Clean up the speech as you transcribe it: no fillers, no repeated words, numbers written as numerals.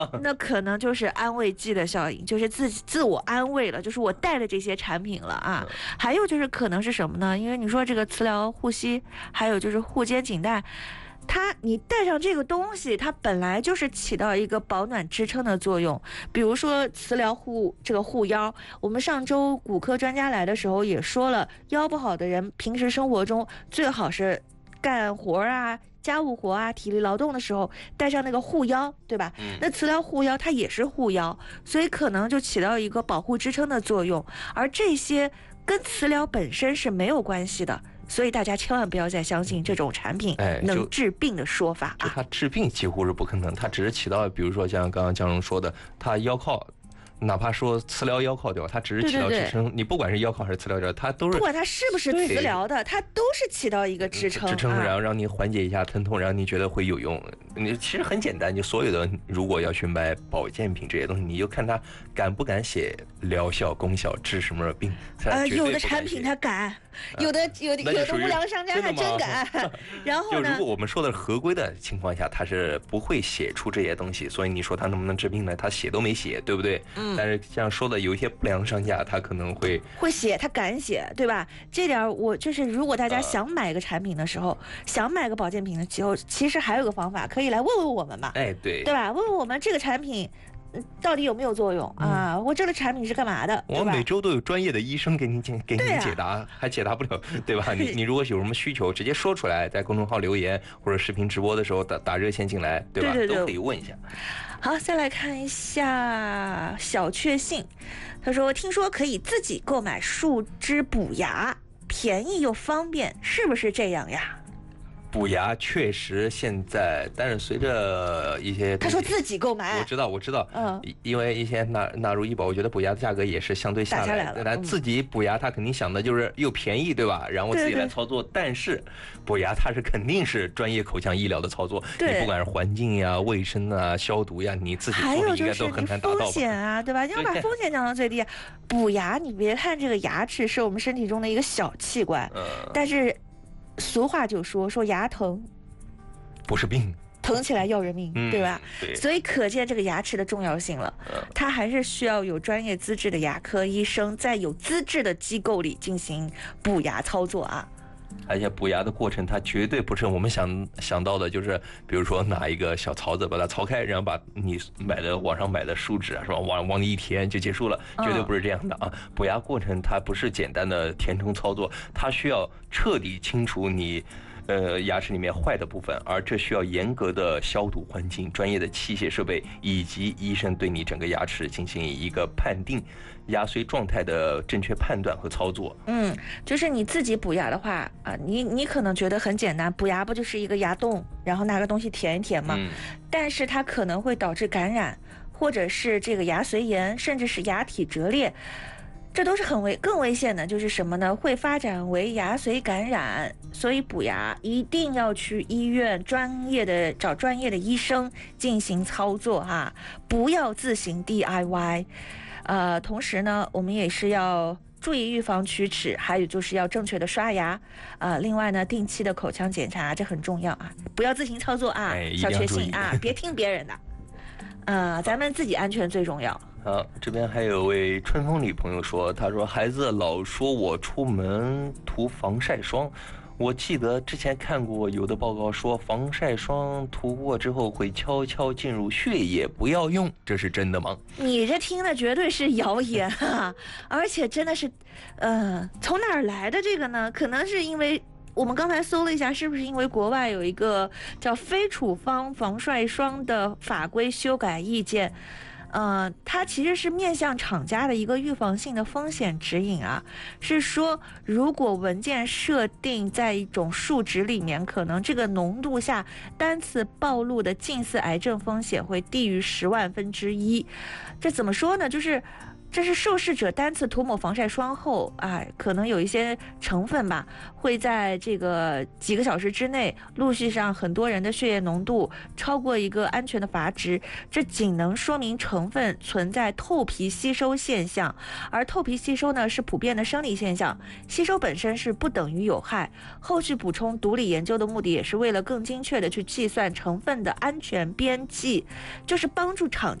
那可能就是安慰剂的效应，就是自我安慰了，就是我带了这些产品了啊。还有就是可能是什么呢？因为你说这个磁疗护膝，还有就是护肩颈带。你带上这个东西，它本来就是起到一个保暖支撑的作用。比如说磁疗这个护腰，我们上周骨科专家来的时候也说了，腰不好的人平时生活中最好是干活啊、家务活啊、体力劳动的时候带上那个护腰，对吧？那磁疗护腰它也是护腰，所以可能就起到一个保护支撑的作用。而这些跟磁疗本身是没有关系的。所以大家千万不要再相信这种产品能治病的说法啊！ 它治病几乎是不可能，它只是起到，比如说像刚刚江荣说的，它腰靠，哪怕说磁疗腰靠对吧？它只是起到支撑。对，你不管是腰靠还是磁疗腰，它都是不管它是不是磁疗的，它都是起到一个支撑， 然后让你缓解一下疼痛，让你觉得会有用。你其实很简单，就所有的如果要去买保健品这些东西，你就看它敢不敢写疗效、功效、治什么病。 有的产品它敢，有的不良商家还真敢。然后呢， 就如果我们说的合规的情况下，它是不会写出这些东西，所以你说它能不能治病呢？它写都没写，对不对？但是像说的有一些不良商家，他可能会写，他敢写，对吧？这点我就是，如果大家想买个产品的时候，想买个保健品的时候，其实还有个方法，可以来问问我们嘛。对吧？问问我们这个产品到底有没有作用啊？我这个产品是干嘛的？ 我每周都有专业的医生给你解答，还解答不了，对吧？你如果有什么需求，直接说出来，在公众号留言或者视频直播的时候打热线进来，对吧？都可以问一下。 好，再来看一下小确幸，他说听说可以自己购买树脂补牙，便宜又方便，是不是这样呀？ 补牙确实现在，但是随着一些他说自己购买， 我知道，因为一些纳入医保，我觉得补牙的价格也是相对下来了。 自己补牙，他肯定想的就是又便宜，对吧？然后自己来操作。但是补牙它是肯定是专业口腔医疗的操作，你不管是环境呀、卫生啊、消毒呀，你自己做应该都很难达到吧？ 风险啊，对吧？你要把风险降到最低。补牙，你别看这个牙齿是我们身体中的一个小器官，但是。俗话就说牙疼不是病， 疼起来要人命，对吧？ 对， 所以可见这个牙齿的重要性了。它还是需要有专业资质的牙科医生在有资质的机构里进行补牙操作啊。 而且补牙的过程，它绝对不是我们想到的，就是比如说拿一个小槽子把它槽开，然后把你网上买的树脂啊，是吧？往里一填就结束了，绝对不是这样的啊！补牙过程它不是简单的填充操作，它需要彻底清除你牙齿里面坏的部分，而这需要严格的消毒环境、专业的器械设备，以及医生对你整个牙齿进行一个判定、牙髓状态的正确判断和操作。 就是你自己补牙的话啊，你可能觉得很简单，补牙不就是一个牙洞，然后拿个东西填一填吗？但是它可能会导致感染，或者是这个牙髓炎，甚至是牙体折裂。这都是更危险的，就是什么呢？会发展为牙髓感染，所以补牙一定要去医院找专业的医生进行操作哈，不要自行 DIY。同时呢，我们也是要注意预防龋齿，还有就是要正确的刷牙。另外呢，定期的口腔检查，这很重要啊，不要自行操作啊，小确幸啊，别听别人的。咱们自己安全最重要。 好，这边还有位春风里朋友说，他说孩子老说我出门涂防晒霜，我记得之前看过有的报告说防晒霜涂过之后会悄悄进入血液，不要用，这是真的吗？ 你这听的绝对是谣言啊！而且真的是，从哪儿来的这个呢？可能是因为我们刚才搜了一下，是不是因为国外有一个叫非处方防晒霜的法规修改意见？它其实是面向厂家的一个预防性的风险指引啊，是说如果文件设定在一种数值里面，可能这个浓度下单次暴露的近似癌症风险会低于10万分之一。这怎么说呢？就是这是受试者单次涂抹防晒霜后，可能有一些成分吧，会在这个几个小时之内，陆续上很多人的血液浓度超过一个安全的阀值，这仅能说明成分存在透皮吸收现象，而透皮吸收呢是普遍的生理现象，吸收本身是不等于有害。后续补充毒理研究的目的也是为了更精确的去计算成分的安全边际，就是帮助厂